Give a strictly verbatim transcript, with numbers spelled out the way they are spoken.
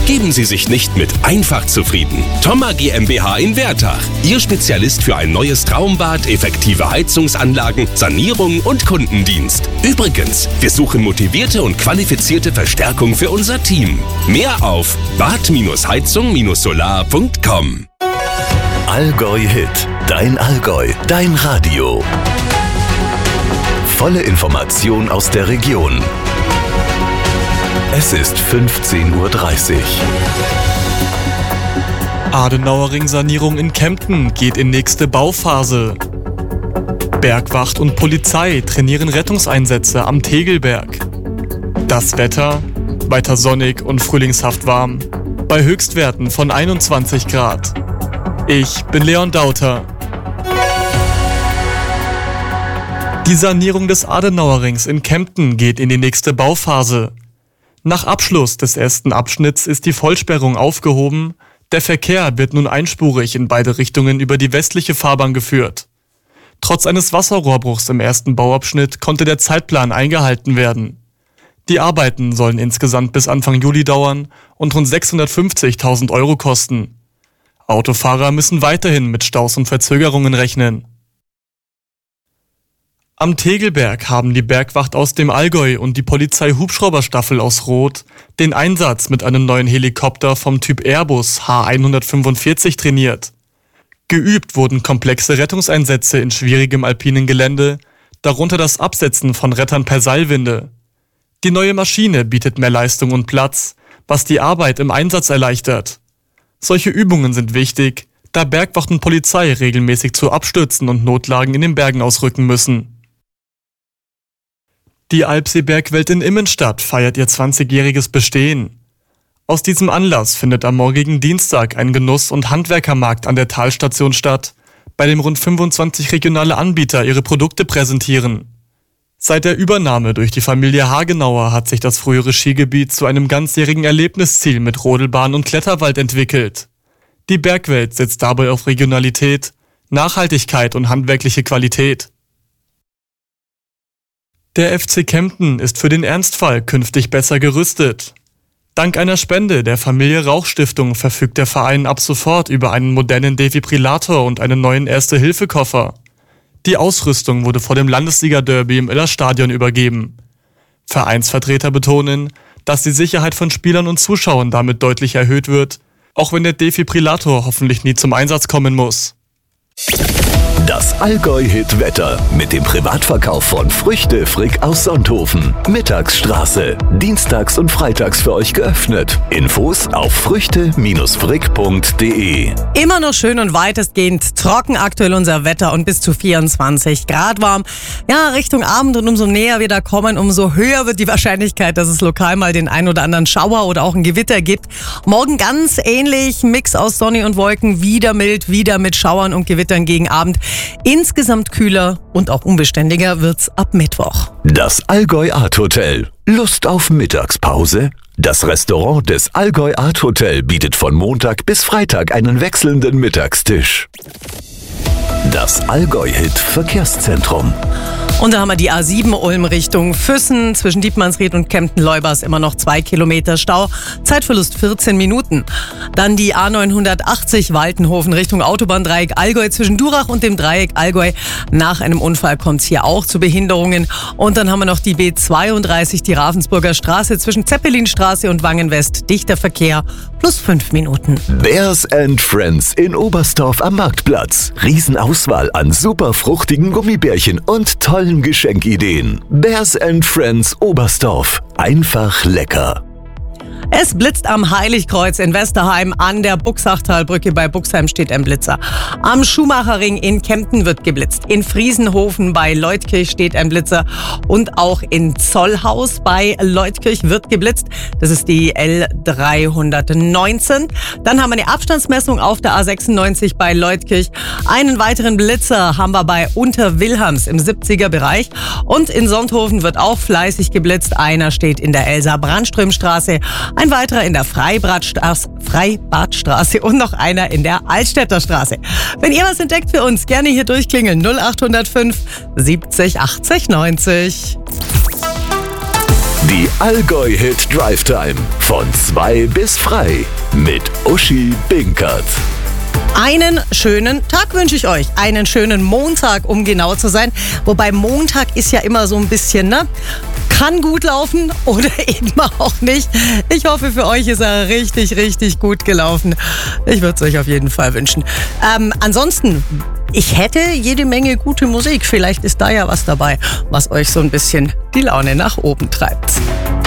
Geben Sie sich nicht mit einfach zufrieden. Thoma GmbH in Wertach. Ihr Spezialist für ein neues Traumbad, effektive Heizungsanlagen, Sanierung und Kundendienst. Übrigens, wir suchen motivierte und qualifizierte Verstärkung für unser Team. Mehr auf bad heizung solar punkt com. Allgäu Hit. Dein Allgäu. Dein Radio. Volle Information aus der Region. Es ist fünfzehn Uhr dreißig. Adenauerring-Sanierung in Kempten geht in nächste Bauphase. Bergwacht und Polizei trainieren Rettungseinsätze am Tegelberg. Das Wetter: weiter sonnig und frühlingshaft warm, bei Höchstwerten von einundzwanzig Grad. Ich bin Leon Dauter. Die Sanierung des Adenauerrings in Kempten geht in die nächste Bauphase. Nach Abschluss des ersten Abschnitts ist die Vollsperrung aufgehoben. Der Verkehr wird nun einspurig in beide Richtungen über die westliche Fahrbahn geführt. Trotz eines Wasserrohrbruchs im ersten Bauabschnitt konnte der Zeitplan eingehalten werden. Die Arbeiten sollen insgesamt bis Anfang Juli dauern und rund sechshundertfünfzigtausend Euro kosten. Autofahrer müssen weiterhin mit Staus und Verzögerungen rechnen. Am Tegelberg haben die Bergwacht aus dem Allgäu und die Polizei-Hubschrauberstaffel aus Roth den Einsatz mit einem neuen Helikopter vom Typ Airbus H hundertfünfundvierzig trainiert. Geübt wurden komplexe Rettungseinsätze in schwierigem alpinen Gelände, darunter das Absetzen von Rettern per Seilwinde. Die neue Maschine bietet mehr Leistung und Platz, was die Arbeit im Einsatz erleichtert. Solche Übungen sind wichtig, da Bergwacht und Polizei regelmäßig zu Abstürzen und Notlagen in den Bergen ausrücken müssen. Die Alpseebergwelt in Immenstadt feiert ihr zwanzigjähriges Bestehen. Aus diesem Anlass findet am morgigen Dienstag ein Genuss- und Handwerkermarkt an der Talstation statt, bei dem rund fünfundzwanzig regionale Anbieter ihre Produkte präsentieren. Seit der Übernahme durch die Familie Hagenauer hat sich das frühere Skigebiet zu einem ganzjährigen Erlebnisziel mit Rodelbahn und Kletterwald entwickelt. Die Bergwelt setzt dabei auf Regionalität, Nachhaltigkeit und handwerkliche Qualität. Der F C Kempten ist für den Ernstfall künftig besser gerüstet. Dank einer Spende der Familie Rauch-Stiftung verfügt der Verein ab sofort über einen modernen Defibrillator und einen neuen Erste-Hilfe-Koffer. Die Ausrüstung wurde vor dem Landesliga-Derby im Illerstadion übergeben. Vereinsvertreter betonen, dass die Sicherheit von Spielern und Zuschauern damit deutlich erhöht wird, auch wenn der Defibrillator hoffentlich nie zum Einsatz kommen muss. Das Allgäu-Hit-Wetter mit dem Privatverkauf von Früchte Frick aus Sonthofen. Mittagsstraße. Dienstags und freitags für euch geöffnet. Infos auf früchte frick punkt de. Immer noch schön und weitestgehend trocken aktuell unser Wetter und bis zu vierundzwanzig Grad warm. Ja, Richtung Abend und umso näher wir da kommen, umso höher wird die Wahrscheinlichkeit, dass es lokal mal den ein oder anderen Schauer oder auch ein Gewitter gibt. Morgen ganz ähnlich, Mix aus Sonne und Wolken, wieder mild, wieder mit Schauern und Gewittern gegen Abend. Insgesamt kühler und auch unbeständiger wird's ab Mittwoch. Das Allgäu Art Hotel. Lust auf Mittagspause? Das Restaurant des Allgäu Art Hotel bietet von Montag bis Freitag einen wechselnden Mittagstisch. Das Allgäu-Hit Verkehrszentrum. Und da haben wir die A sieben Ulm Richtung Füssen. Zwischen Dietmannsried und Kempten-Leubers immer noch zwei Kilometer Stau. Zeitverlust vierzehn Minuten. Dann die A neunhundertachtzig Waltenhofen Richtung Autobahndreieck Allgäu. Zwischen Durach und dem Dreieck Allgäu. Nach einem Unfall kommt es hier auch zu Behinderungen. Und dann haben wir noch die B zweiunddreißig, die Ravensburger Straße. Zwischen Zeppelinstraße und Wangenwest. Dichter Verkehr plus fünf Minuten. Bears and Friends in Oberstdorf am Marktplatz. Riesenauswahl an super fruchtigen Gummibärchen und tollen Geschenkideen. Bears and Friends Oberstdorf. Einfach lecker. Es blitzt am Heiligkreuz in Westerheim. An der Buxachtalbrücke bei Buxheim steht ein Blitzer. Am Schumacherring in Kempten wird geblitzt. In Friesenhofen bei Leutkirch steht ein Blitzer. Und auch in Zollhaus bei Leutkirch wird geblitzt. Das ist die L dreihundertneunzehn. Dann haben wir eine Abstandsmessung auf der A sechsundneunzig bei Leutkirch. Einen weiteren Blitzer haben wir bei Unterwilhelms im siebziger Bereich. Und in Sonthofen wird auch fleißig geblitzt. Einer steht in der Elsa-Brandström-Straße. Ein weiterer in der Freibadstraße, Freibadstraße und noch einer in der Altstädter Straße. Wenn ihr was entdeckt für uns, gerne hier durchklingeln. null acht null fünf siebzig achtzig neunzig. Die Allgäu-Hit Drive Time von zwei bis frei mit Uschi Binkert. Einen schönen Tag wünsche ich euch. Einen schönen Montag, um genau zu sein. Wobei Montag ist ja immer so ein bisschen, ne? Kann gut laufen oder eben auch nicht. Ich hoffe, für euch ist er richtig, richtig gut gelaufen. Ich würde es euch auf jeden Fall wünschen. Ähm, ansonsten, ich hätte jede Menge gute Musik. Vielleicht ist da ja was dabei, was euch so ein bisschen die Laune nach oben treibt.